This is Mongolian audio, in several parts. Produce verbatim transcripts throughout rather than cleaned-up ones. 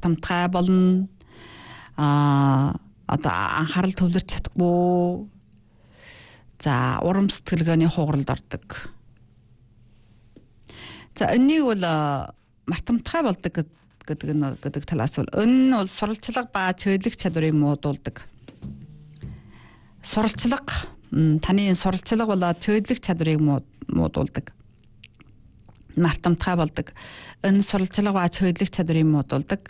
мартамтгай болно. Аа одоо анхаарал төвлөрч чадахгүй. За урам сэтгэлгээний хугаралд ордог. За энэнийг бол мартамтгай болдог гэдэг нь гэдэг талаас бол энэ нь бол суралцлага ба чөйлөх чадварыг муудуулдаг. Суралцлага таны суралцлага болоод чөйлөх чадварыг муудуулдаг. Мартамтгай болдог. Энэ суралцлага ба чөйлөх чадварыг муудуулдаг.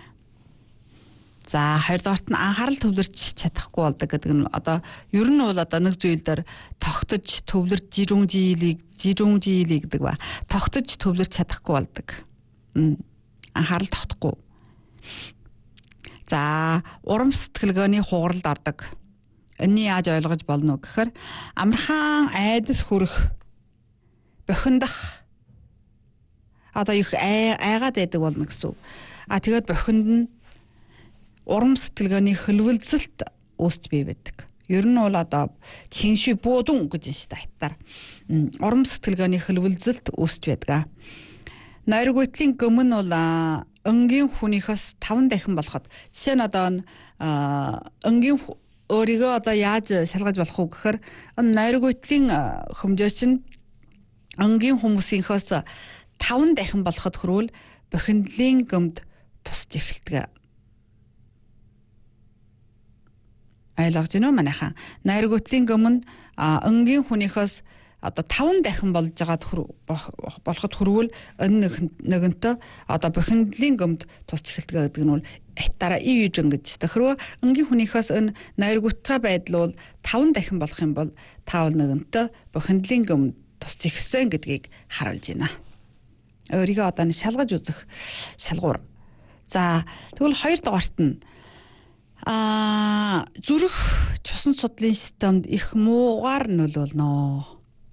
За хоёрдугаарт нь анхаарал төвлөрч чадахгүй болдог гэдэг нь одоо ер нь бол одоо нэг зүйлээр тогтож төвлөрч жирүүнжийлийг жирүүнжийлийг гэдэг ба тогтож төвлөрч чадахгүй болдог. Анхаарал тогтохгүй. За урам сэтгэлгээний хугаралд ордог. Энийг яаж ойлгож болно вэ гэхээр амархан айдас хүрэх бохиндох одоо их айгаад байдаг болно гэсэн. А тэгээд бохинд нь урам сэтгэлгээний хөлвөлцөлт үүсч бий байдаг. Ер нь бол одоо чинши буудун гэж байна шүү дээ. Урам сэтгэлгээний хөлвөлцөлт үүсч байдаг. Нойр гүйтгэлийн гөм нь бол өнгийн хүнийхээс таван дахин болоход жишээ нь одоо өнгийн өөрийгөө одоо яаж шалгаж болох вэ гэхээр нойр гүйтгэлийн хэмжээ чинь өнгийн хүмүүсийнхээс таван дахин болоход хүрвэл бохиндлын гөмд тусч эхэлдэг. Ойлгож байна уу манайхан? Нойр гүйтгэлийн гөм нь өнгийн хүнийхээс одоо таван дахин болж байгаад болоход хүрвэл энэ нэгэнтээ одоо бохиндлын гөмд тусч эхэлдэг гэдэг нь бол хятаараа ивижэн гэж. Тэгэхээр өнгийн хүнийхээс энэ нойр гүйтгэж байдал бол таван дахин болох юм бол таавал нэгэнтээ бохиндлын гөмд тусч эхэлсэн гэдгийг харуулж байна. Өөрийгөө одоо шалгаж үзэх шалгуур. За тэгвэл хоёр дугаарт нь а зүрх чусан судлалын системд их муугаар нөлөөлнө.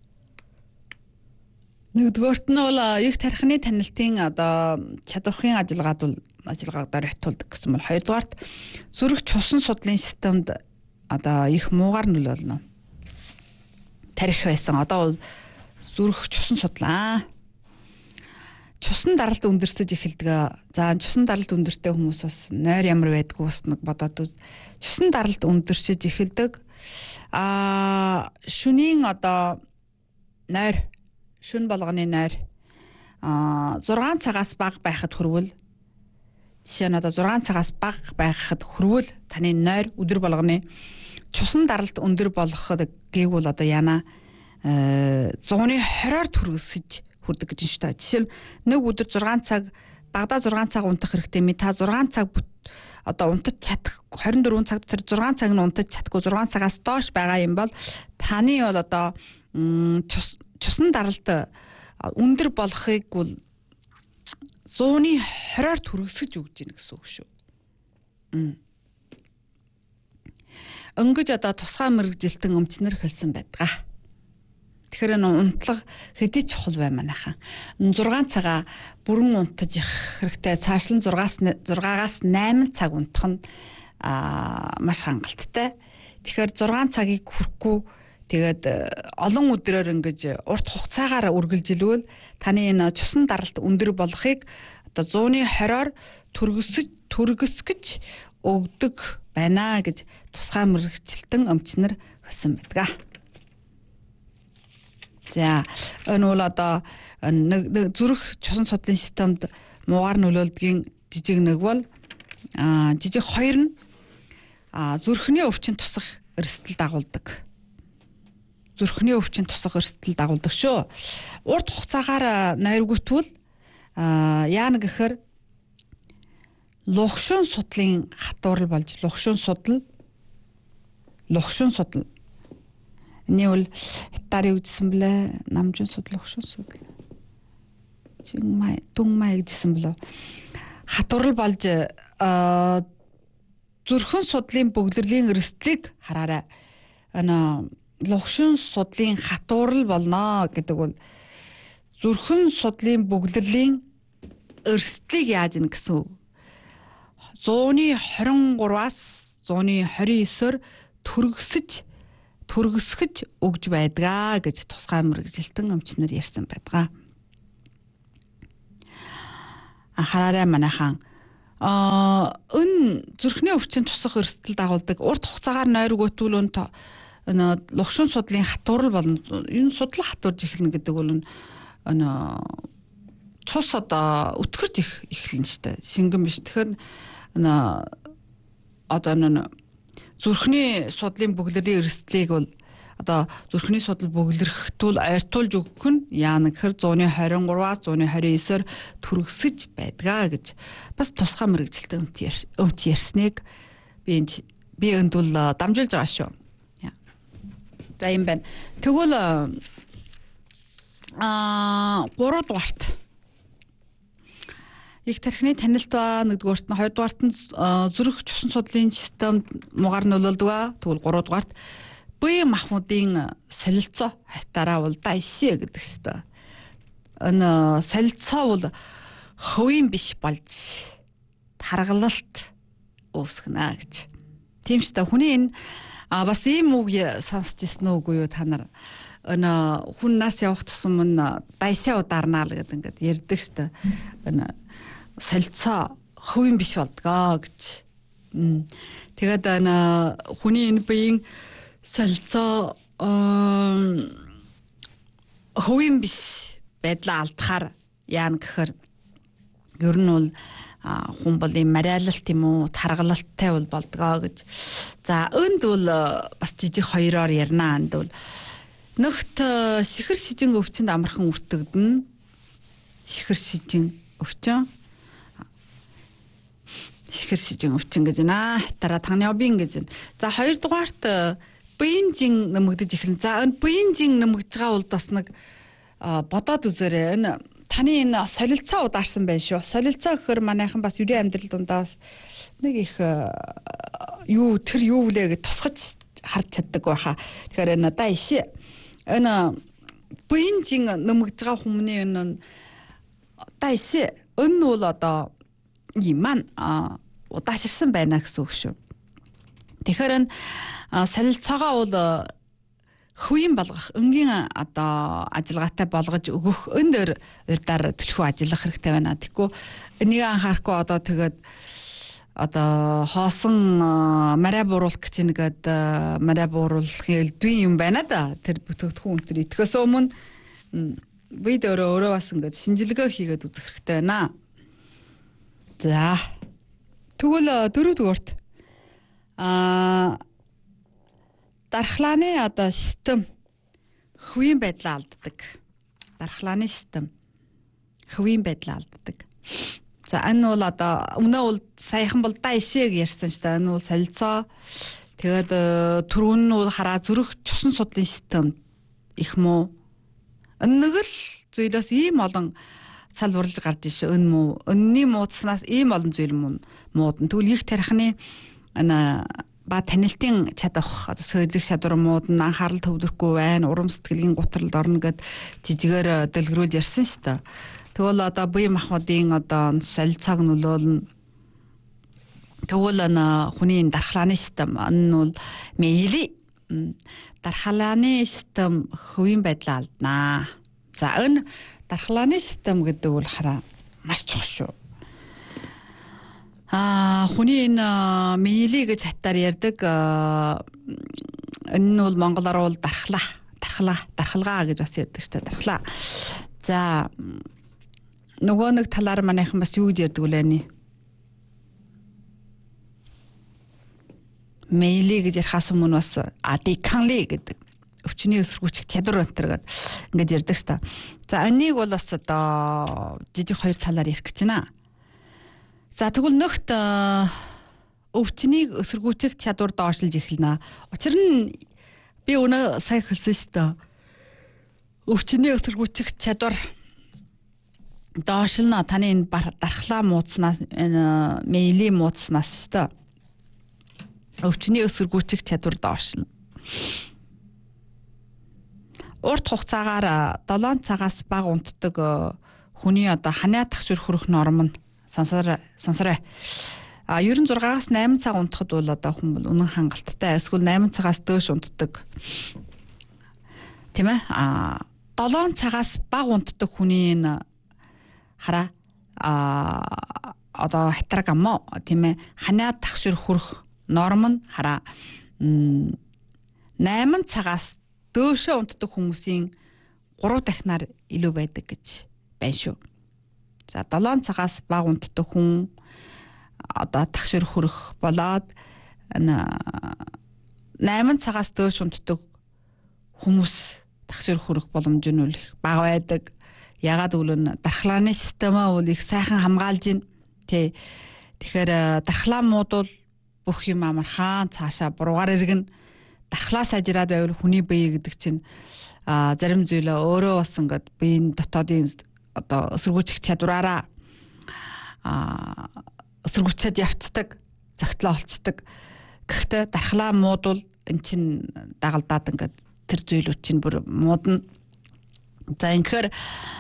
Нэгдүгээрт нь бол их тархины танилтын одоо чадвархын ажиллагаад бол ажиллагаагаар хятуулдаг гэсэн бол хоёрдугаарт зүрх чусан судлалын системд одоо их муугаар нөлөөлнө. Тарих байсан одоо зүрх чусан судлаа. Чусан даралт өндөрсөж эхэлдэг. За чусан даралт өндөртэй хүмүүс бас нойр ямар байдгүй бас нэг бодоод үз. Чусан даралт өндөрсөж эхэлдэг. Аа шөнийн одоо нойр шүн болгоны нойр аа зургаан цагаас бага байхад хүрвэл жишээ нь одоо зургаан цагаас бага байхад хүрвэл таны нойр өдөр болгоны чусан даралт өндөр болгоход гээгүүл одоо яна зууны хороор түргэсэж хүрдэг гэж шүү дээ. Жишээ нь нэг өдөр зургаан цаг багада зургаан цаг унтах хэрэгтэй ми та зургаан цаг одоо унтаж чадах хорин дөрвөн цаг дотор зургаан цаг нь унтаж чадахгүй зургаан цагаас доош байгаа юм бол таны бол одоо чусан даралт өндөр болохыг бол зууны хороор түргэсэж өгч гин гэсэн үг шүү. Өнгөж одоо тусгай мэрэгжилтэн өмчнөр хэлсэн байдаг. Тэгэхээр энэ унтлага хэдий чухал бай манайхан. зургаан цагаа бүрэн унтаж их хэрэгтэй. Цаашлан зургаагаас найман цаг унтах нь маш хангалттай. Тэгэхээр зургаан цагийг хүрэхгүй тэгээд олон өдрөөр ингэж урт хугацаагаар үргэлжилвэл таны энэ чусан даралт өндөр болохыг одоо зууны хороор түргэсэж түргэсгэж өгдөг байна гэж тусгай мэрэгчлэлтэн өмчнөр хэлсэн байдаг. За энэ бол одоо зүрх чусан судлалын системд муугаар нөлөөлдгийн жижиг нэг бол жижиг хоёр нь зүрхний өвчин тусах эрсдэл дагуулдаг. Зүрхний өвчин тусах эрсдэл дагуулдаг шүү. Урт хугацаагаар нойргүтвэл яана гэхээр лухшин судлалын хатуурал болж лухшин судал лухшин судал энэ бол хятаар юу гэсэн блэ? Намжин судал лухшин судал. Чиммай тунгмай гэсэн блэ? Хатуурал болж зүрхэн судлалын бөглөрлийн эрсдлийг хараарай. Ана лухшин судлалын хатуурал болно гэдэг бол зүрхэн судлалын бөглөрлийн эрсдлийг яаж ийн гэсэн үг. зууны хорин гураас зууны хорин есөөр түргсэж түргсгэж өгж байдгаа гэж тусгай мэрэгжилтэн өмчнөр ярьсан байдаг. Анхаараарай манайхан а өн зүрхний өвчин тусах эрсдэл дагуулдаг урт хугацаагаар нойрог өтүүл өн лухшин судлын хатуурал болно. Энэ судлах хатуурж эхэлнэ гэдэг бол өн цус одоо өтгөрж их эхэлнэ шүү дээ. Шингэн биш. Тэгэхээр одоо н зүрхний судлын бөглөрийн эрсдлийг бол одоо зүрхний судал бөглөрөхдөл ойртуулж өгөх нь яана гэхэр зууны двадцать trois-аас зууны двадцать девять-ээр түргсэж байдгаа гэж бас тусгай мэрэгжилтэй өмч ярьсныг би би энд бол дамжуулж байгаа шүү. За юм байна. Тэгвэл аа гурав дугаарт их тархины танилт ба нэгдүгээрт нь хоёр дугаарт нь зүрх чусан судлын системд муугар нөлөөлдөг. Тэгвэл гурав дугаарт бие махбодын солилцоо хайтараа бол дайшээ гэдэг хэвээр. Энэ солилцоо бол хувийн биш болж таргалалт үүсгэнэ гэж. Тийм ч та хүний энэ а бас ийм үг сонсч ирсэн үгүй юу та нар? Энэ хүн нас явах тусам нь дайшаа ударнаа л гэдэг ингээд ярьдаг штэ. Энэ солилцоо хувийн биш болдгоо гэж. Тэгээд энэ хүний энэ биеийн солилцоо хувийн биш байдлаа алдахаар яана гэхээр ер нь бол хүн бол юм мариалалт юм уу таргалалттай бол болдгоо гэж. За энд бол бас жижиг хоёроор ярина. Энд бол нөхт сихэр шижин өвчнөд амархан үртэгдэн. Сихэр шижин өвчин сихэр шижин өвчин гэж наа. Дараа таны обын гэж. За хоёр дугаарт биеийн жин нэмэгдэж эхэлнэ. За энэ биеийн жин нэмэгдэж байгаа бол бас нэг бодоод үзээрэй. Энэ таны энэ солилцоо ударсан байх шүү. Солилцоо гэхээр манайхан бас ерийн амьдрал дундаас нэг их юу тэр юу влээ гэж тусгаж харж чаддаг байхаа. Тэгэхээр энэ дайш энэ биеийн жин нэмэгдэж байгаа хүмүүний энэ дайш энэ бол одоо юм маань удаашрсан байна гэсэн үг шүү. Тэгэхээр энэ солилцоогоо бол хувийн болгох, өнгийн одоо ажиллагаатай болгож өгөх өн дээр урьдаар төлхөө ажиллах хэрэгтэй байна. Тэгэхгүй энийг анхаарахгүй одоо тэгээд одоо хоосон мараа бууруулах гэж нэгэд мараа бууруулахын элдвийн юм байна да. Тэр бүтээгдэхүүн өнтөр итгэхээс өмнө бид өөрөө өөрөө бас ингэж шинжилгээ хийгээд үзэх хэрэгтэй байна. За тэгвэл дөрөвдүгээрт аа дархлааны одоо систем хувийн байдлаа алддаг. Дархлааны систем хувийн байдлаа алддаг. За энэ бол одоо өнөө бол саяхан бол дайшээг ярьсан шүү дээ. Энэ бол солилцоо. Тэгээд түрүүн нь бол хараа зүрх чусан судлын систем их муу. Нэг л зүйлээс ийм олон салбарлаж гарч ишээ. Өн муу. Өнний муудснаас ийм олон зүйл муудан. Тэгвэл их тархины ана ба танилтын чадах одоо соёлын чадвар муудан анхаарал төвлөрөхгүй байна. Урам сэтгэлийн гутралд орно гэд жижигээр дэлгэрүүл ярьсан шүү дээ. Тэгвэл одоо бие махбодын одоо солилцоог нөлөөлнө. Тэгвэл ана хүний дархлааны систем энэ бол мэйли дархлааны систем хувийн байдлаа алднаа. За энэ дархлааны систем гэдэг бол хараа маш чухал шүү. А хүний энэ мэйли гэж хатаар ярьдаг энэ нь бол монголоор бол дархлаа дархлаа дархалгаа гэж бас ярьдаг шүү дээ. Дархлаа. За нөгөө нэг талаар манайхан бас юу гэж ярьдаг вэ? Мэйли гэж ярихаас өмнө бас адиканли гэдэг өвчний өсөргүүчх чадвар өнтер гэдэг ингэж ярьдаг шүү дээ. За энийг бол бас одоо жижиг хоёр талаар ярих гэж байна. За тэгвэл нөхт өвчнийг өсөргүүчх чадвар доошлж эхэлнэ. Учир нь би өнөө сая хэлсэн шүү дээ. Өвчний өсөргүүчх чадвар доошлно. Таны энэ дархлаа муудснаас энэ мэйли муудснаас шүү дээ. Өвчний өсөргүүчх чадвар доошлно. Урт хугацаагаар долоон цагаас бага унтдаг хүний одоо ханиадах зүрх хөрөх норм нь Сонсорой сонсорой. А ер нь зургаас найман цаг унтахад бол одоо хүн бол үнэн хангалттай эсвэл найман цагаас дөөш унтдаг. Тийм ээ? А долоон цагаас бага унтдаг хүний энэ хараа а одоо хатраг аммо тийм ээ ханиад тахшир хүрэх норм нь хараа найман цагаас дөөшөө унтдаг хүмүүсийн гурав дахинаар илүү байдаг гэж байна шүү. За долоон цагаас бага унтдаг хүн одоо тахшир хүрэх болоод найман цагаас дөөш унтдаг хүмүүс тахшир хүрэх боломж нь үл их бага байдаг. Ягаад гэвэл дархлааны системээ бол их сайхан хамгаалж байна. Тэ. Тэгэхээр дархлаа муудвал бүх юм амархан цаашаа буруугаар иргэн. Дархлаа сайжраад байвал хүний бие гэдэг чинь а зарим зүйлээ өөрөө бас ингээд биеийн дотоодын одоо өсөргүүцэх чадвараараа а өсөргүүчэд явцдаг, зөгтлөө олцдог. Гэхдээ дархлаа муудвал эн чин дагалдаад ингээд тэр зүйлүүд чинь бүр муудна. За инхээр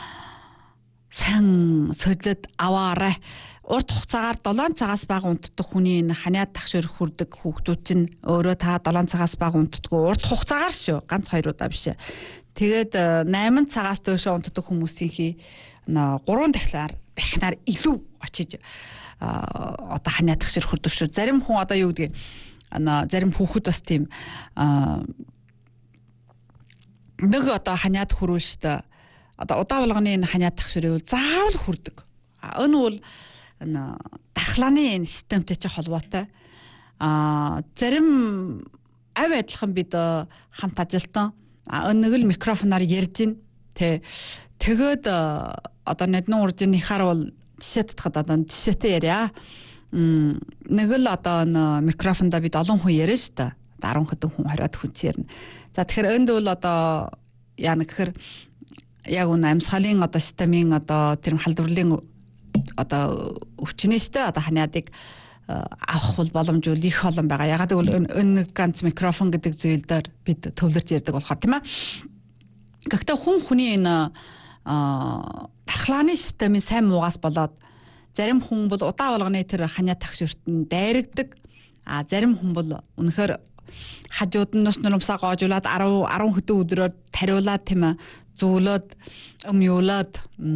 сан сөдлөд аваарай. Урт хугацаагаар долоон цагаас бага унтдаг хүний энэ ханиад тахшир хүрдэг хүүхдүүд чинь өөрөө та долоон цагаас бага унтдаггүй урт хугацаагаар шүү. Ганц хоёр удаа биш. Тэгээд найман цагаас дөөшөө унтдаг хүмүүсийнхээ гурван дахиар дахинаар илүү очиж одоо ханиад тахшир хүрдэг шүү. Зарим хүн одоо юу гэдэг зарим хүүхэд бас тийм нэг одоо ханиад хүрүүл штэ. Одоо удаа болгоны энэ ханиад тахширыг бол заавал хүрдэг. Энэ бол дархлааны энэ системтэй ч холбоотой. А зарим авь адилхан бид хамт ажилтан нэг л микрофоноор ярьж гин тэ тэгээд одоо нэгэн уржийнхаар бол жишээ татхад одоо жишээтэй яриа. Нэг л одоо микрофонда бид олон хүн ярьж штэ. десять хэдэн хүн хариад хүн ярьна. За тэгэхээр энд бол одоо яа гэхээр яг үнэ амьсгалын одоо системийн одоо тэр халдварлын одоо өвчнөө штэ одоо ханиадыг авах бол боломжгүй их олон байгаа. Ягаад гэвэл энэ ганц микрофон гэдэг зүйл дээр бид төвлөрч ярьдаг болохоор тийм ээ. Гэхдээ хүн хүний энэ дархлааны системийн сайн муугаас болоод зарим хүн бол удаа болгоны тэр ханиад тахширт нь дайрагдаг. А зарим хүн бол үнэхээр хажууд нь нус нурамсаа гоожуулаад десять десять хэдэн өдрөөр тариулаад тийм ээ зөөлөд өм юулаад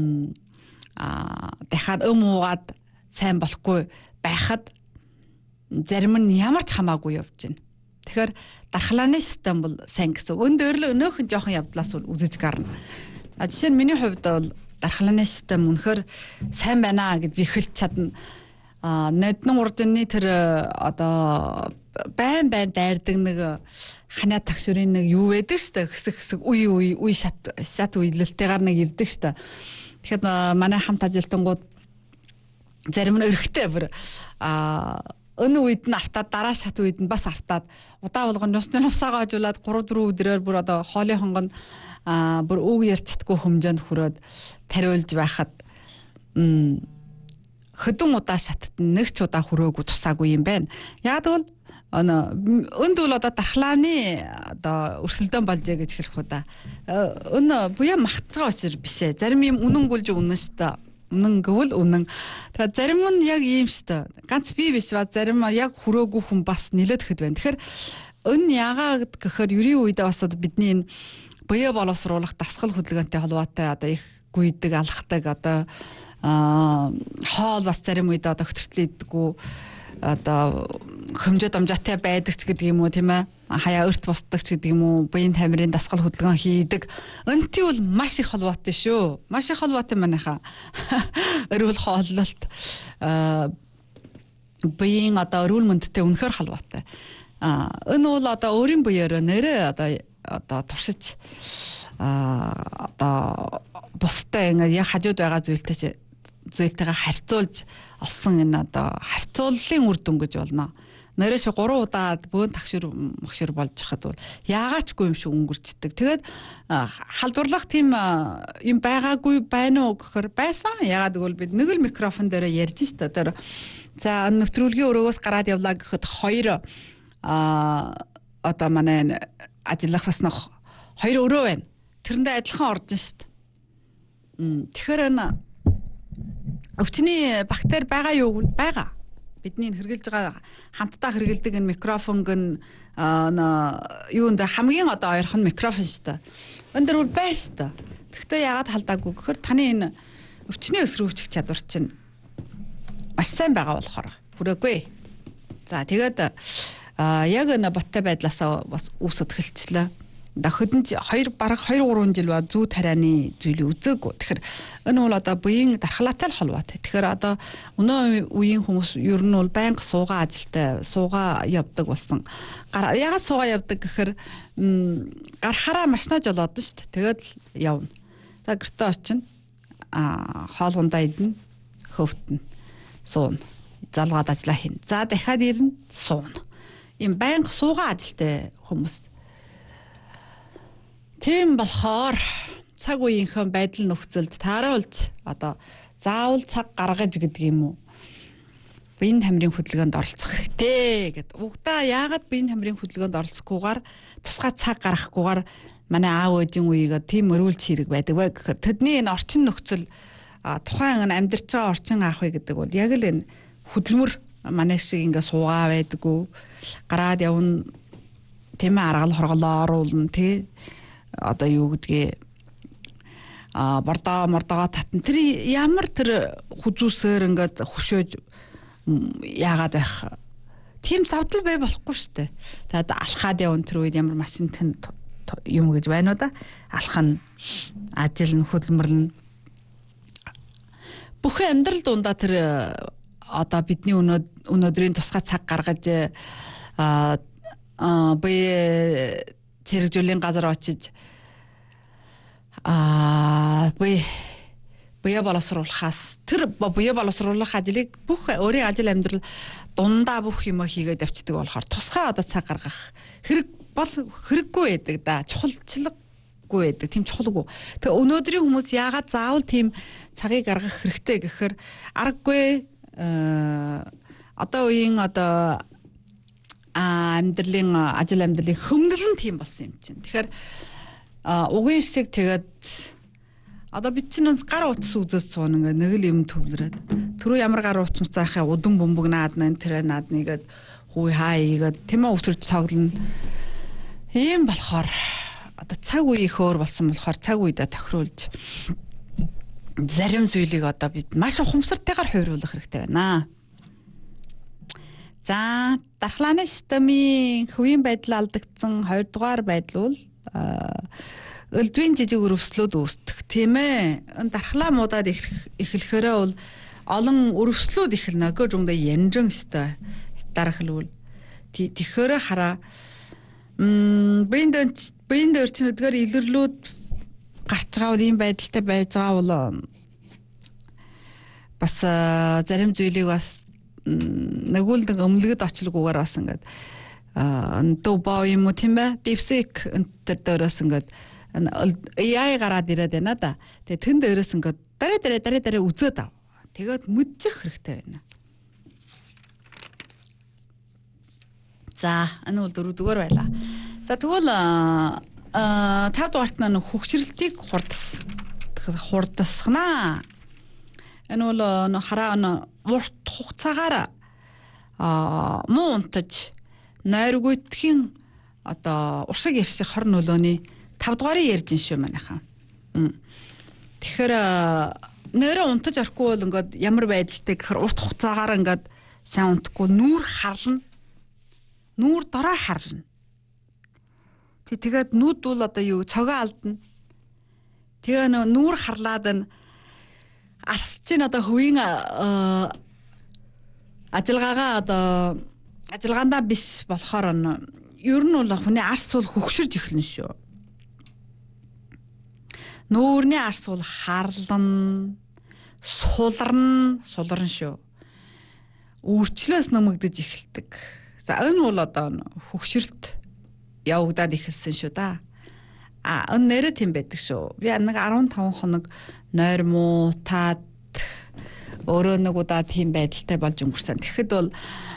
а дахиад өм уугаад сайн болохгүй байхад зарим нь ямар ч хамаагүй явж байна. Тэгэхээр дархлааны систем бол сайн гэсэн. Өн дөр л өнөөхөн жоохон явдлаас үзэж гарна. А жишээ нь миний хувьд бол дархлааны систем үнэхээр сайн байна гэд би хэлж чадна. А нэгэн урдны тэр одоо байн байн дайрдаг нэг ханиад тахширын нэг юу байдаг штэ хэсэг хэсэг үе үе үе шат шат үйлдэлтэйгээр нэг ирдэг штэ. Тэгэхээр манай хамт ажилтнууд зарим нь өрхтэй бүр а өн үед нь автаад дараа шат үед нь бас автаад удаа болгоно нусны нусаагаа ажуулаад три дөрвөн өдрөөр бүр одоо хоолой хонгон а бүр үг ярьж чадгүй хэмжээнд хүрээд тариулж байхад м хэдэн удаа шатад нэг ч удаа хүрээгүй тусаагүй юм байна. Яг бол өнд бол одоо дархлааны одоо өрсөлдөөн болжээ гэж хэлэх удаа. Өн буяа махтгаа учраас биш ээ. Зарим юм үнэнгүүлж үнэн штэ. Үнэн гэвэл үнэн. Тэгэхээр зарим нь яг ийм штэ. Ганц би биш ба зарим яг хүрээгүй хүн бас нэлээд хэд байна. Тэгэхээр өн яагаад гэхээр ерийн үедээ бас бидний энэ буяа боловсруулах дасгал хөдөлгөөнтэй холбоотой одоо их гүйдэг алхдаг одоо хоол бас зарим үед одоо хөтөртлөө идэггүй одоо хэмжээ дамжаатай байдаг ч гэдэг юм уу тийм ээ хаяа өрт босдог ч гэдэг юм уу буян тамирын дасгал хөдөлгөөн хийдэг өнтэй бол маш их холбоотой шүү маш их холбоотой манайха өрөөл хооллолт буян одоо өрөөл мөндтэй үнэхээр холбоотой а энэ бол одоо өөрийн буяараа нэрээ одоо одоо туршиж а одоо бустай ингээ яг хажууд байгаа зүйлтэй зүйлтэйгээ харьцуулж олсон энэ одоо харьцууллын үр дүн гэж болно. Нэрээш гурван удаа бөөн тахшир махшир болж хахад бол яагаачгүй юм шиг өнгөрчдөг. Тэгээд халдварлах тийм юм байгаагүй байна уу гэхээр байсан. Ягаад гэвэл бид нэг л микрофон дээр ярьж штэ. Тэр за нэвтрүүлгийн өрөөгөөс гараад явлаа гэхэд хоёр а одоо манай ажиллах бас нэг хоёр өрөө байна. Тэрэндээ адилхан орж штэ. Тэгэхээр энэ өвчний бактери байгаа юу вэ? Байгаа. Бидний хэрглэж байгаа хамтдаа хэргэлдэг энэ микрофонг нь юунд хамгийн одоо ойрхон микрофон шүү дээ. Энд дэр бол байна шүү дээ. Гэхдээ яагаад халдаагүй гэхээр таны энэ өвчний өсрөвчих чадвар чинь маш сайн байгаа болохоор хүрээгүй. За тэгээд яг энэ боттой байдлаасаа бас үүсэт эхэлчлээ. Хөдөн хоёр бараг хоёр гурван жил ба зүү тарианы зүйлийг үзээгүй. Тэгэхээр энэ бол одоо буян дархлаатай л холбоотой. Тэгэхээр одоо өнөө үеийн хүмүүс ер нь бол байнга суугаа ажилтай, суугаа явдаг болсон. Ягаад суугаа явдаг гэхээр гарахаараа машинаж болоод нь шүү дээ. Тэгээд л явна. За гэртээ очино. Аа хоолгондоо идэнэ, хөвтнө, сууна. Залгаад ажиллаа хийнэ. За дахиад ирнэ, сууна. Ийм байнга суугаа ажилтай хүмүүс. Тийм болохоор цаг үеийнхэн байдал нөхцөлд тааруулж одоо заавал цаг гаргаж гэдэг юм уу? Биеийн тамирын хөдөлгөөнд оролцох хэрэгтэй гэд. Угдаа яагаад биеийн тамирын хөдөлгөөнд оролцохгүйгээр тусгай цаг гаргахгүйгээр манай аав ээжийн үеийг тийм өрөөлч хэрэг байдаг вэ гэхээр тэдний энэ орчин нөхцөл тухайн энэ амьдарч байгаа орчин аах вэ гэдэг бол яг л энэ хөдөлмөр манай шиг ингээ суугаа байдаггүй. Гараад явна тийм ээ аргал хорголоо оруулна тий. Одоо юу гэдгийг а бордоо мордоо татна тэр ямар тэр хүзүүсээр ингээд хөшөөж яагаад байх тийм завдал бай болохгүй шүү дээ. Тэгээд алхаад явна тэр үед ямар машинтэн юм гэж байна уу да алхана ажил нь хөдөлмөрлөн бүхэн амьдрал дундаа тэр одоо бидний өнөө өнөөдрийн тусгай цаг гаргаж а бие зэрэгжүүлийн газар очиж аа бие бие боловсруулахаас тэр бие боловсруулах ажлыг бүх өөрийн ажил амьдрал дундаа бүх юм хийгээд явцдаг болохоор тусгай одоо цаг гаргах хэрэг бол хэрэггүй байдаг да чухалчлаггүй байдаг тийм чухалгүй. Тэгээ өнөөдрийн хүмүүс яагаад заавал тийм цагийг гаргах хэрэгтэй гэхээр аргагүй одоо үеийн одоо амьдралын ажил амьдралын хөмнөл нь тийм болсон юм чинь. Тэгэхээр угийн шиг тэгээд одоо бид чинь гар утас үзэж суун ингээ нэг л юм төвлөрөөд түрүү ямар гар утас мцаахаа удан бөмбөг наадна энэ тэр наадныгээд хүй хаагээд тийм ээ өсөрч тоглоно. Ийм болохоор одоо цаг үе их өөр болсон болохоор цаг үедээ тохируулж зарим зүйлийг одоо бид маш ухамсартайгаар хувируулах хэрэгтэй байна. За дархлааны системийн хувийн байдал алдагдсан хоёрдугаар байдал бол өлдвийн жижиг өрөвслүүд үүсдэг тийм ээ. Дархлаа муудаад эхлэхээрээ бол олон өрөвслүүд эхэлнэ. Гож ундаа янжин өстэй дарах хэлвэл тэгэхээр хараа биенд биенд өрчнөдгөр илэрлүүд гарч байгаа ийм байдалтай байж байгаа бол бас зарим зүйлийг бас нэгүүлдэг өмлөгд очлоггүйгээр бас ингээд дубаа юм уу тийм ээ дипсик энэ дээрээс ингээд эй ай гараад ирээд байна да. Тэгээ тэн дээрээс ингээд дараа дараа дараа дараа үзөөд ав. Тэгээд мэдчих хэрэгтэй байна. За энэ бол дөрөвдүгээр байлаа. За тэгвэл тав дугаарт нь хөгшрөлтийг хурдас хурдасгана. Энэ бол хараа урт хугацаагаар а муу унтаж нойргүйтгэн одоо уршиг ярьсах хор нөлөөний тав дугаарыг ярьж ин шүү манайхаа. Тэгэхээр нойроо унтаж орохгүй бол ингээд ямар байдалтай гэхээр урт хугацаагаар ингээд сайн унтахгүй нүүр харлна. Нүүр дорой харлна. Тэгээд нүд бол одоо юу цогоо алдна. Тэгээ нүүр харлаад нь арс чинь одоо хөвийн ажиллагаагаа одоо ажиллагаандаа биш болохоор ер нь бол хүний арс бол хөгширж эхэлнэ шүү. Нүүрний арс бол харлан, суларна, суларна шүү. Үрчлөөс нэмэгдэж эхэлдэг. За энэ бол одоо хөгшрөлт явагдаад эхэлсэн шүү да. А энэ нэрэ тийм байдаг шүү. Би нэг арван таван хоног нойр муутаад өөрөө нэг удаа тийм байдалтай болж өнгөрсөн. Тэгэхэд бол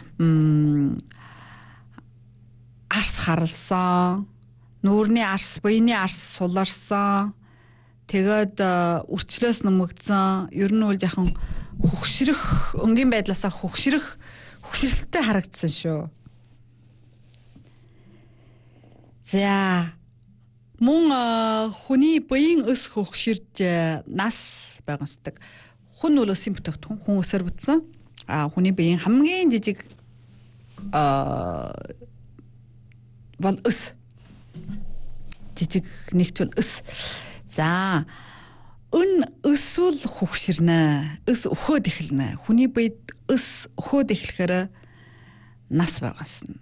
арс харлсан, нүүрний арс, биений арс суларсан, тэгээд үрчлөөс нэмэгдсэн. Ер нь бол яхан хөгшрөх, өнгийн байдлаасаа хөгшрөх, хөгшрөлттэй харагдсан шүү. За мөн хүний биеийн өс хөгширж нас байгансдаг хүн нөлөөс юм бүтээгдэхүүн хүн өсөр бүтсэн а хүний биеийн хамгийн жижиг а бол ус жижиг нэгтвэл ус. За өн өсвөл хөвгширнэ. Өс өхөөд эхэлнэ. Хүний биед өс өхөөд эхлэхээр нас багасна.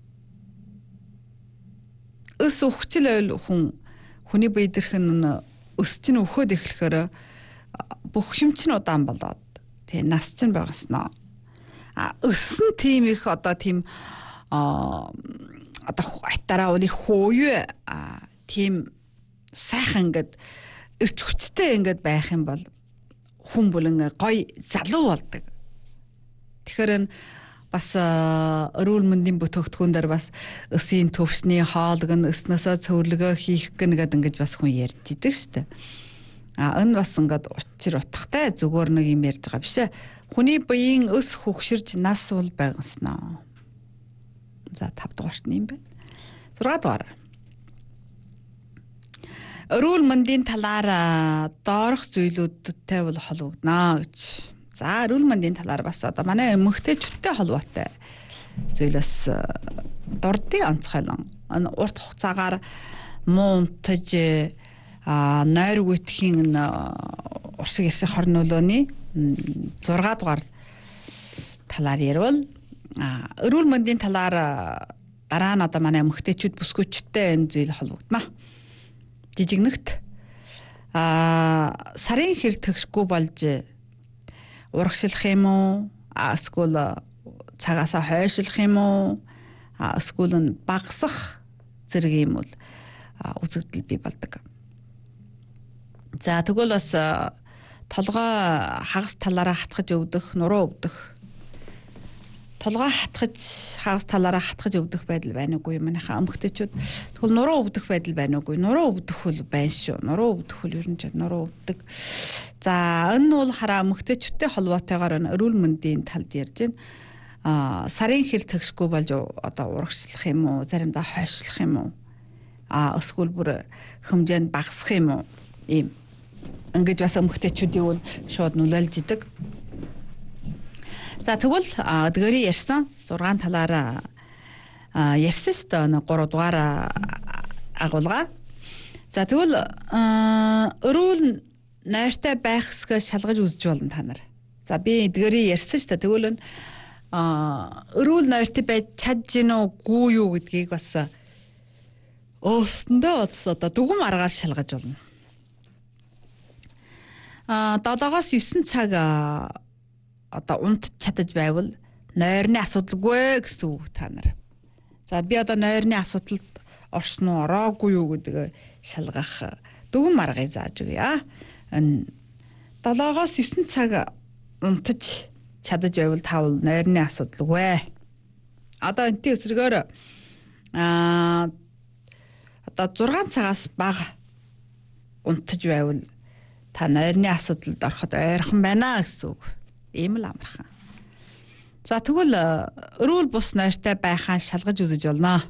Өс өхчлөөл хүн хүний биедэрх нь өс чинь өхөөд эхлэхээр бүх юм чинь удаан болоод тэг нас чинь багаснаа. А өс нь тийм их одоо тийм а одоо хайтараа ули хөөе а тийм сайхан ингээд эрч хүчтэй ингээд байх юм бол хүн бүлэн гой залуу болдог. Тэгэхээр бас өрөөл мэндийн бүтээгдэхүүн дээр бас өсийн төвшний хоолг нь өснөөсөө цөвлөгөө хийх гэн гэдэг ингээд бас хүн ярьж идэг шүү дээ. А энэ бас ингээд учир утгатай зүгээр нэг юм ярьж байгаа биш ээ. Хүний биеийн өс хөгширж нас бол байгаснаа. За тав дугаарт нь юм байна. зургаа дугаар. Өрөөл мэндийн талаар доорх зүйлүүдтэй бол холбогдно гэж. За өрөөл мэндийн талаар бас одоо манай эмэгтэйчүүдтэй холбоотой зүйлээс дурдын онцгойлон. Урт хугацаагаар муу унтаж а нойр гүйтхийн урсаг ирсэн хор нөлөөний зургаа дугаар талаар ярил. А өрөөл мэндийн талаар дараа нь одоо манай эмэгтэйчүүд бүсгүйчтэй энэ зүйл холбогдно. Жижигнэгт а сарын хэр төгсгүй болж урагшлах юм уу? А эсвэл цагаасаа хойшлох юм уу? А эсвэл нь багасах зэрэг юм бол үзэгдэл бий болдог. За тэгвэл бас толгой хагас талаараа хатгаж өвдөх, нуруу өвдөх. Толгой хатгаж хагас талаараа хатгаж өвдөх байдал байна уугүй манайхаа эмэгтэйчүүд. Тэгвэл нуруу өвдөх байдал байна уугүй. Нуруу өвдөх хөл байна шүү. Нуруу өвдөх хөл ер нь ч нуруу өвдөг. За энэ нь бол хараа эмэгтэйчүүдтэй холбоотойгоор өрөөл мэндийн талд ярьж байна. А сарын хэр төгсгүй болж одоо урагшлах юм уу, заримдаа хойшлох юм уу? А эсвэл бүр хэмжээнд багасах юм уу? Ийм ингэж бас эмэгтэйчүүдийг бол шууд нөлөөлж идэг. За тэгвэл дгэрийн ярьсан зургаан талаараа ярьсан шүү дээ гурав дугаар агуулга. За тэгвэл өрөөл нойртой байх хэсгээ шалгаж үзэж болно та нар. За би дгэрийн ярьсан шүү дээ. Тэгвэл өрөөл нойртой байж чадж гин үгүй юу гэдгийг бас өөсөндөө бас одоо дүгм аргаар шалгаж болно. А долоогоос есөн цаг одоо унтж чадаж байвал нойрны асуудалгүй гэсэн үг та нар. За би одоо нойрны асуудалд орсон уу, ороогүй юу гэдэг шалгах дүгм аргыг зааж өгье. Энэ долоогоос есөн цаг унтж чадаж байвал тавал нойрны асуудалгүй. Одоо энэний эсрэгээр а одоо зургаан цагаас бага унтж байвал та нойрны асуудалд ороход ойрхон байна гэсэн үг. Ийм л амархан. За тэгвэл өрөөл бус нойртой байхаа шалгаж үзэж болно.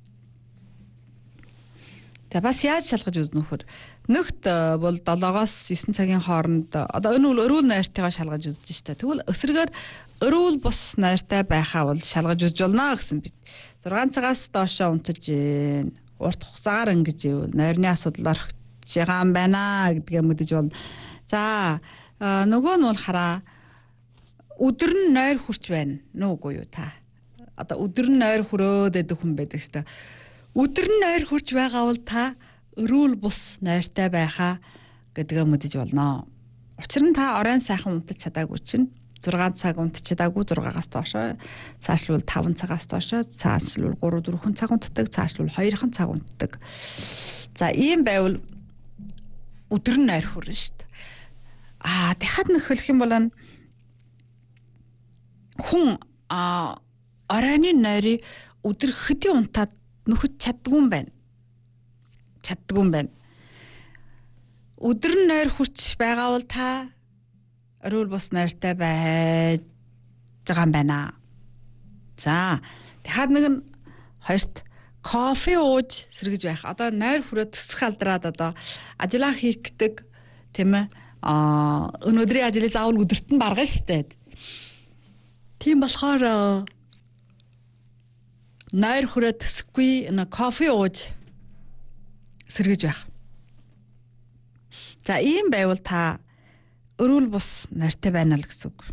За бас яаж шалгаж үзнэ вөхөр? Нөгт бол долоогоос есөн цагийн хооронд одоо энэ бол өрөөл нойртойгоо шалгаж үзэж штэ. Тэгвэл эсрэгээр өрөөл бус нойртой байхаа бол шалгаж үзэж болно гэсэн бид. зургаан цагаас доошоо унтаж урт хугацаагаар ингэж ивэл нойрны асуудал орох байгаа юм байна гэдгээ мэдэж болно. За нөгөө нь бол хараа өдөр нь нойр хурч байна нүггүй юу та. Одоо өдөр нь нойр хөрөөд идэх хүн байдаг шүү дээ. Өдөр нь нойр хурч байгаа бол та өрөөл бус нойртой байхаа гэдгээ мэдэж болно. Учир нь та оройн сайхан унтаж чадаагүй чинь зургаан цаг унтаж чадаагүй зургаагаас доошоо цаашлуул таван цагаас доошоо цаашлуул гурав дөрвөн цаг унтдаг, цаашлуул хоёрхан цаг унтдаг. За ийм байвал өдөр нь нойр хүрнэ шүү дээ. Аа дахиад нэг хэлэх юм бол хүн а оройны нойрыг өдөр хэдийн унтаад нөхөж чаддгүй юм байна. Чаддгүй юм байна. Өдөр нь нойр хүрч байгаа бол та өрөөл бус нойртой байж байгаа юм байна. За дахиад нэг нь хоёрт кофе ууж сэргэж байх. Одоо нойр хүрээд төсөх алдраад одоо ажиллаа хийх гэдэг тийм ээ. А өнөөдрийн ажлыг заавал өдөрт нь баргана шүү дээ. Тийм болохоор нойр хүрээд төсөхгүй н кофе ууж сэргэж байх. За ийм байвал та өрүүл бус нойртой байна л гэсэн үг.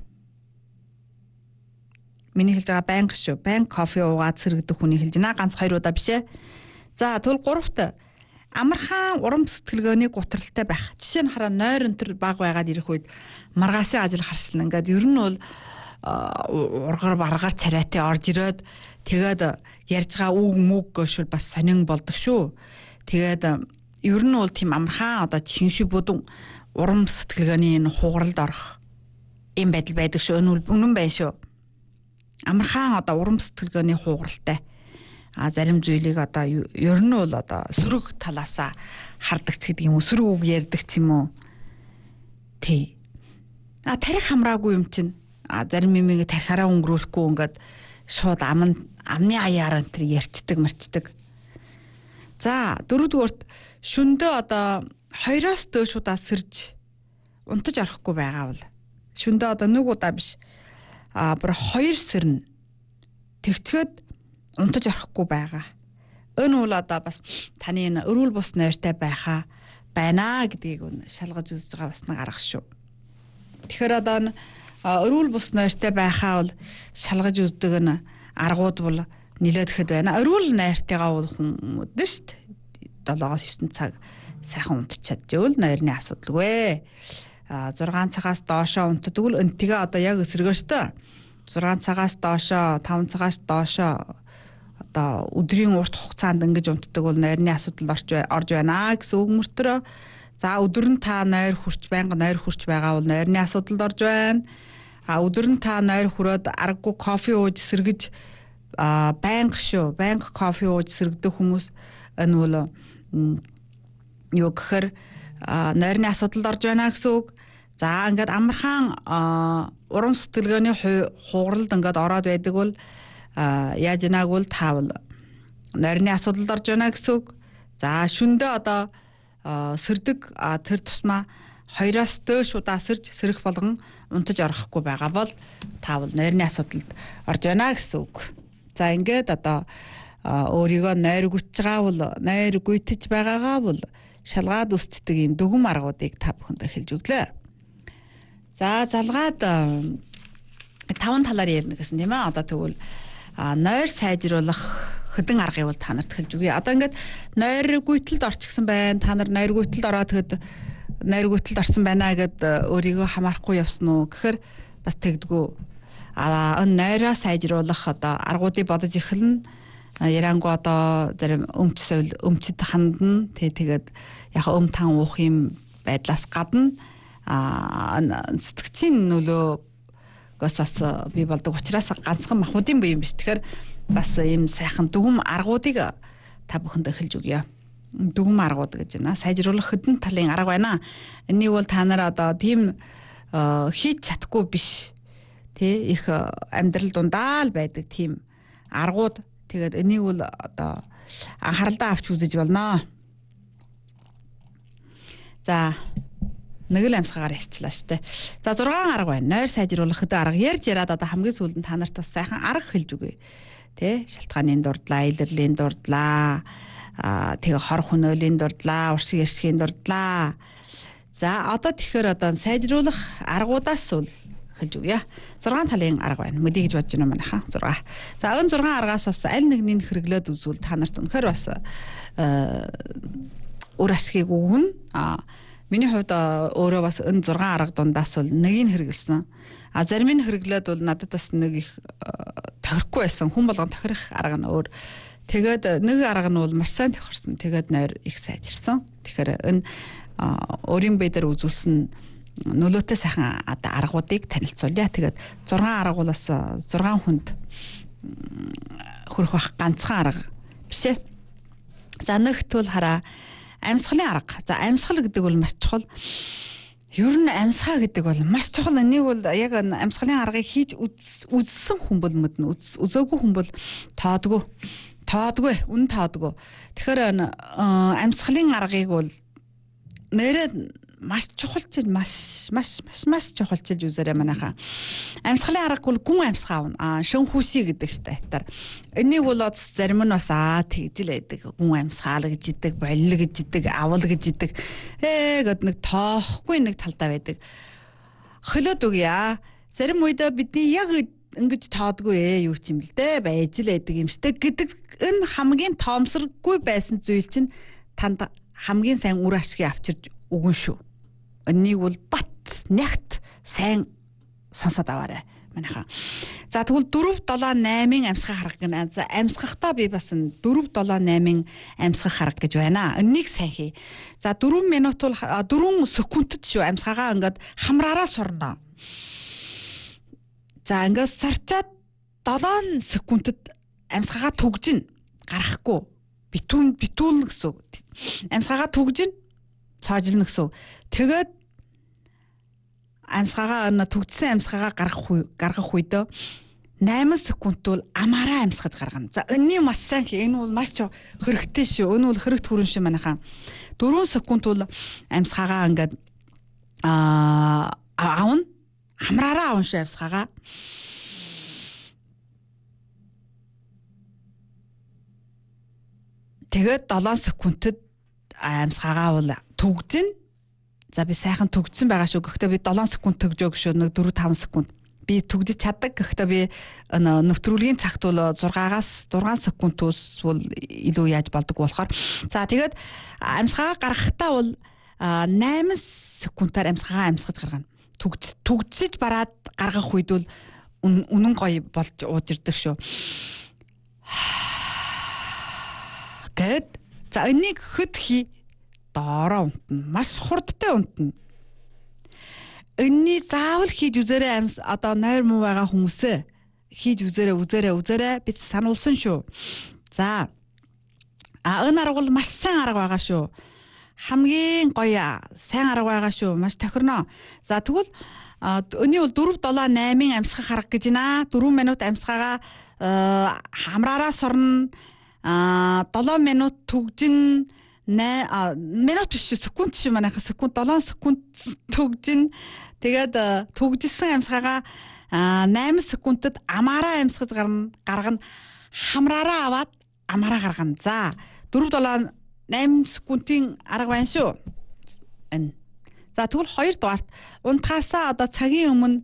Миний хэлж байгаа байнга шүү. Байнга кофе уугаад сэргдэг хүний хэлж байна. Ганц хоёр удаа биш ээ. За тэгвэл гуравт амархан урам сэтгэлгээний гутралтай байх. Жишээ нь хараа нойр өнтер баг байгаад ирэх үед маргаашийн ажил харсан. Ингээд ер нь бол ургар баргаар царайтай орж ирээд тэгээд ярьж байгаа үг мүг гошвол бас сонин болдог шүү. Тэгээд ер нь бол тийм амархан одоо чихэнши бүдүүн урам сэтгэлгээний энэ хугаралд орох юм байдал байдаг шүү. Энэ бол үнэн байна шүү. Амархан одоо урам сэтгэлгээний хугаралтай. А зарим зүйлийг одоо ер нь бол одоо сөрөг талаасаа хардаг ч гэдэг юм уу, сөрөг үг ярьдаг ч юм уу. Тий. А тарих хамраагүй юм чинь. А зарим юмыг тархаараа өнгөрүүлэхгүй ингээд шууд ам амны аяараа тэр ярьцдаг марцдаг. За дөрөвдүгээрт шөндөө одоо хоёроос дөөш удаа сэрж унтаж орохгүй байгаа бол шөндөө одоо нэг удаа биш а бүр хоёр сэрнэ тэгчгээд унтаж орохгүй байгаа. Энэ бол одоо бас таны энэ өрүүл бус нойртой байхаа байна гэдгийг шалгаж үзэж байгаа бас нэг арга шүү. Тэгэхээр одоо өрүүл бус нойртой байхаа бол шалгаж үздэг нь аргууд бол нилээд хэд байна. Өрүүл нойртойгаа бол хүн өдөн шүү дээ. долоогоос девэн цаг сайхан унтч чадчихвал нойрны асуудалгүй. А зургаан цагаас доошоо унтдаг бол өнтигээ одоо яг эсэргээртэй. зургаан цагаас доошоо, таван цагаас доошоо одоо өдрийн урт хугацаанд ингэж унтдаг бол нойрны асуудал орж орж байна гэсэн үг мөртөө. За өдөр нь та нойр хүрч байнга нойр хүрч байгаа бол нойрны асуудалд орж байна. А өдөр нь та нойр хүрээд аргагүй кофе ууж сэргэж а банк шүү. Банк кофе ууж сэргдэг хүмүүс энэ бол юу гэхээр нойрны асуудалд орж байна гэсэн үг. За ингээд амархан урам сэтгэлгээний хугаралд ингээд ороод байдаг бол яаж яаг бол таавал нойрны асуудалд орж байна гэсэн үг. За шөндөө одоо сэрдэг тэр тусмаа хоёроос дөөш удаа сэрж сэрэх болгон унтаж орохгүй байгаа бол таавал нойрны асуудалд орж байна гэсэн үг. За ингээд одоо өөрийгөө нойр гүйтж байгаа бол нойр гүйтэж байгаагаа бол шалгаад үсцдэг юм дүгм аргуудыг та бүхэнд хэлж өглөө. За залгаад таван талаар ярина гэсэн тийм ээ. Одоо тэгвэл нойр сайжруулах хэдэн аргыг бол та нарт хэлж өгье. Одоо ингээд нойр гүйтэлд орчихсан байна. Та нар нойр гүйтэлд ороод тэгэд нойр гүйтэлд орсон байна гэд өөрийгөө хамаарахгүй явсан уу гэхээр бас тэгдэггүй. А энэ нойроо сайжруулах одоо аргуудыг бодож эхэлнэ. Ярангу одоо зарим өмч совил өмчөд хандна. Тэ тэгээд яг өм тан уух юм байдлаас гадна а сэтгцийн нөлөөгөөс бас бий болдог учраас ганцхан махбодын бие юм биш. Тэгэхээр бас ийм сайхан дүгм аргуудыг та бүхэнд хэлж өгье. Дүгм аргууд гэж байна. Сайжруулах хэдэн талын арга байна. Энийг бол та нар одоо тийм хийж чадахгүй биш. Тэ их амьдрал дундаа л байдаг тийм аргууд. Тэгээд энийг бол одоо анхааралдаа авч үзэж болно. За нэг л амьсгаагаар ярьчлаа штэ. За зургаан арга байна. Нойр сайжруулах хэдэн арга ярьж яриад одоо хамгийн сүүлд нь та нарт бас сайхан арга хэлж өгье. Тэ шалтгааны дурдлаа, илэрлийн дурдлаа, аа тэгээ хор хөнөөлийн дурдлаа, уршиг яршгийн дурдлаа. За одоо тэгэхээр одоо сайжруулах аргуудаас бол хэлж өгье. зургаан талын арга байна. Мэдээ гэж бодож байна манайхаа. зургаа. За энэ зургаан аргаас бас аль нэгнийг хэрэглээд үзвэл та нарт үнэхээр бас өөр ашгийг өгнө. А миний хувьд өөрөө бас энэ зургаан арга дундаас бол нэгийг хэрэгэлсэн. А зарим нь хэрэглээд бол надад бас нэг их тохирохгүй байсан. Хүн болгон тохирох арга нь өөр. Тэгээд нэг арга нь бол маш сайн тохирсон. Тэгээд нойр их сайжирсан. Тэгэхээр энэ өөрийн бие дээр үзүүлсэн нөлөөтэй сайхан аргуудыг танилцуулъя. Тэгээд зургаан арга бол бас зургаан хүнд хөрөх бах ганцхан арга биш ээ. За нэгт бол хараа амьсгалын арга. За амьсгал гэдэг бол маш чухал. Ер нь амьсгаа гэдэг бол маш чухал. Энийг бол яг амьсгалын аргыг хийж үзсэн хүн бол мэднэ. Үзээгүй хүн бол тоодгүй. Тоодгүй, үн тоодгүй. Тэгэхээр амьсгалын аргыг бол нэрээ маш чухалчилж маш маш маш маш чухалчилж үзээрэй манайхаа. Амьсгалын аргагүй гүн амьсгаа авна. Аа шөнхүүсий гэдэг штэ хайтар. Энийг бол зарим нь бас аа тэгжил байдаг. Гүн амьсгаал гэж идэг, болил гэж идэг, авал гэж идэг. Ээ гэд нэг тоохгүй нэг талдаа байдаг. Хөлөөд үгья. Зарим үед бидний яг ингэж тоодгүй ээ юу ч юм л дээ байж л байдаг юм штэ гэдэг энэ хамгийн тоомсоргүй байсан зүйл чинь танд хамгийн сайн үр ашиг авчирч өгөн шүү. Энийг бол бат нягт сайн сонсоод аваарай манайхаа. За тэгвэл дөрөв долоо наймын амьсгах харга гэнэ. За амьсгахдаа би бас дөрөв долоо наймын амьсгах харга гэж байна. Энийг сайн хий. За дөрвөн минут бол дөрвөн секундэд шүү амьсгаагаа ингээд хамраараа сурна. За ингээд сорчоод долоо секундэд амьсгаагаа түгжин гарахгүй битүүн битүүлнэ гэсэн үг. Амьсгаагаа түгжин цаажлна гэсэн үг. Тэгээд амьсгаагаа түгжсэн амьсгаагаа гаргах гаргах үед найман секунд бол амаараа амьсгаж гаргана. За энэ маш сайн хий. Энэ бол маш хэрэгтэй шүү. Энэ бол хэрэгт хүрэн шүү манайхаа. дөрвөн секунд бол амьсгаагаа ингээд аа аавн хамраараа аавн шүү амьсгаагаа. Тэгээд долоо секундэд амьсгаагаа бол түгжин. За би сайхан түгжсэн байгаа шүү. Гэхдээ би долоо секунд түгжөө гэж шүү. Нэг дөрөв таван секунд. Би түгжиж чаддаг. Гэхдээ би нэвтрүүлгийн цагт бол зургаагаас зургаан секундус бол илүү яаж болдог болохоор. За тэгээд амьсгаагаа гаргахтаа бол найман секундаар амьсгаагаа амьсгаж гаргана. Түгж түгжиж бараад гаргах үед бол үнэн гоё болж ууж ирдэг шүү. Гэт за энийг хөт хий доороо унтна. Маш хурдтай унтна. Энэний заавал хийж үзээрэй амьс одоо нойр муу байгаа хүмүүсээ хийж үзээрэй үзээрэй үзээрэй бид сануулсан шүү. За а энэ арга бол маш сайн арга байгаа шүү. Хамгийн гоё сайн арга байгаа шүү. Маш тохирно. За тэгвэл өний бол дөрөв долоо наймын амьсгах арга гэж байна. дөрвөн минут амьсгаагаа хамраараа сорно. А долоо минут түгжин нэ минут биш секунд шиг манайха секунд долоо секунд түгжин тэгээд түгжсэн амьсгаагаа найман секундэд амаараа амьсгаж гарна гаргана хамраараа аваад амаараа гаргана. За дөрөв долоо найман секундын арга байна шүү. Энэ. За тэгвэл хоёр дугаарт унтахаасаа одоо цагийн өмнө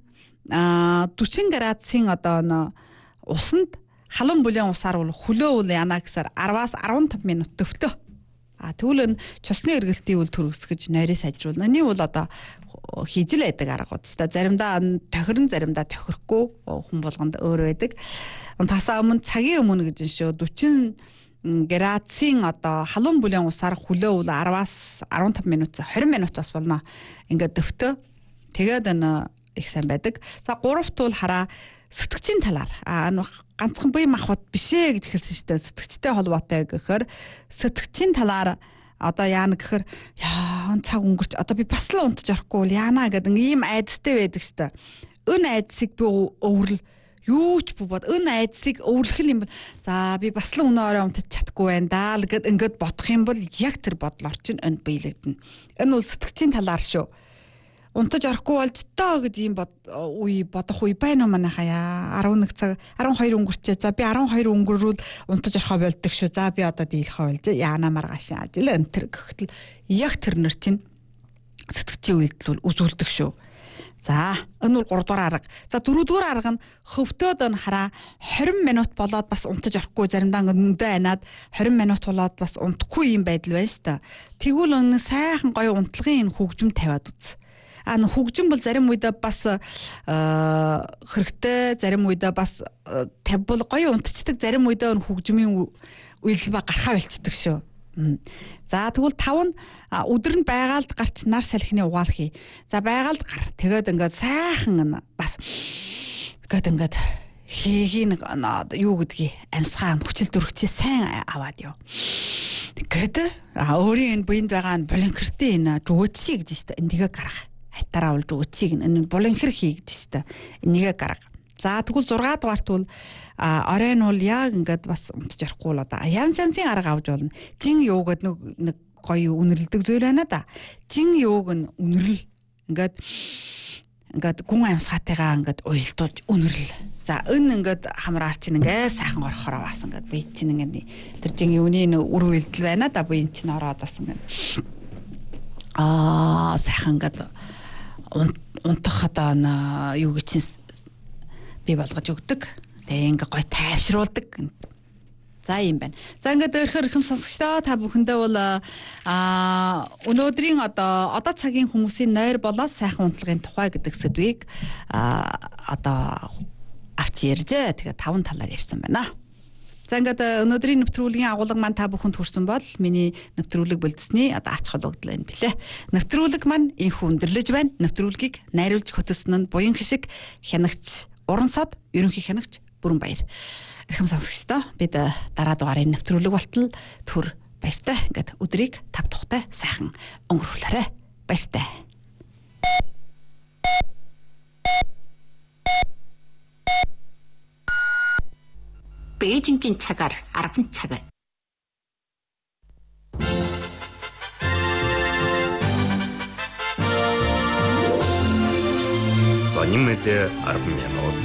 дөрвөн градусын одоо усанд халуун бүлээн усаар бол хөлөө бол яана гэсээр араваас арван таван минут төвтөө. А тэгвэл энэ цусны эргэлтийг бол төрөсгөж нойроо сайжруулна. Энийг бол одоо хийж л байдаг аргууд. Та заримдаа тохирон заримдаа тохирохгүй хүн болгонд өөр байдаг. Унтахаасаа өмнө цагийн өмнө гэж шүү дөрвөн градусын одоо халуун бүлээн усаар хөлөө бол араваас арван таван минут хорин минут бас болно. Ингээд төвтөө. Тэгээд энэ их сайн байдаг. За гуравт бол хараа сэтгчийн талаар аа ганцхан бие махбод бишээ гэж хэлсэн шүү дээ. Сэтгчтэй холбоотой гэхээр сэтгчийн талаар одоо яана гэхээр яа цаг өнгөрч одоо би бас л унтж орохгүй бол яана гэдэг ийм айдастай байдаг шүү дээ. Энэ айдсыг би өвөрл юу ч бод энэ айдсыг өвөрлөх юм бол за би бас л өнөө орой унтаж чадахгүй байна даа л гэд ингээд бодох юм бол яг тэр бодлоор чинь өн биелэгдэнэ. Энэ бол сэтгчийн талаар шүү. Унтаж орохгүй болж тоо гэж ийм бод үе бодох үе байна уу манайхаа арван нэг цаг арван хоёр өнгөрчээ. За би арван хоёр өнгөрүүл унтаж орохоо болдог шүү. За би одоо дийлхээ болж яана маргааш ажил энэ төр гэхтэл яг тэр нэр чинь сэтгчийн үйлдэл үзүүлдэг шүү. За энэ бол гурав дахь арга. За дөрөв дэх арга нь хөвтөөд өн хараа хорин минут болоод бас унтаж орохгүй заримдаа өндөө анаад хорин минут болоод бас унтахгүй юм байдал байна шүү дээ. Тэгвэл энэ сайхан гоё унтлагын энэ хөгжим тавиад үз. А н хөгжим бол зарим үед бас хэрэгтэй зарим үед бас тавьбал гоё унтцдаг зарим үед хөгжмийн үйлдэл ба гарахаа болцдог шүү. За тэгвэл тав нь өдөр нь байгаалд гарч нар салхины угаалхий. За байгаалд гар. Тэгээд ингээд сайхан бас гээд ингээд хийгийн юу гэдгийг амьсгаа хүчил дөрөгчээ сайн аваад яв. Тэгээд өөрийн энэ биед байгаа нь болонкертэй энэ жөөчий гэж штэ эндийгээ гарах. Хайтараа болж өгчийг энэ болонхэр хий гэж штэ энийг гарга. За тэгвэл зургаа дугаарт бол оройн бол яг ингээд бас унтж орохгүй л одоо янз янзын арга авч болно. Жин юугээд нэг нэг гоё үнэрлдэг зүйл байна да. Жин юуг нь үнэрл ингээд ингээд гүн амьсгаатайгаа ингээд уялдуулж үнэрл. За өн ингээд хамраар чинь ингээд сайхан орохороо бас ингээд бие чинь ингээд тэр жин юуны үр үйлдэл байна да. Бие чинь ороод бас ингээд аа сайхан ингээд унтах одоо юу гэж чинь би болгож өгдөг. Тэгээ ингээ гой тайвшруулдаг. За юм байна. За ингээд өөрхөр ихэм сонсогчдоо та бүхэндээ бол аа өнөөдрийн одоо одоо цагийн хүмүүсийн нойр болоод сайхан унтлагын тухай гэдэг сэдвийг аа одоо авч ярьжээ. Тэгээ таван талаар ярьсан байна. За ингээд өнөөдрийн нэвтрүүлгийн агуулга маань та бүхэнд хүрсэн бол миний нэвтрүүлэг бэлдсэний одоо ач холбогдол энэ билээ. Нэвтрүүлэг маань инхүү өндөрлөж байна. Нэвтрүүлгийг найруулж хөтөлсөн нь буян хишиг хянагч уран сод ерөнхий хянагч Бүрэн Баяр. Эрхэм сонсогчдоо бид дараа дугаарын нэвтрүүлэг болтол төр баяртай ингээд өдрийг тав тухтай сайхан өнгөрүүлээрэй. Баяртай. Бээжингийн цагаар арван цаг. За нимэдэ арван минут.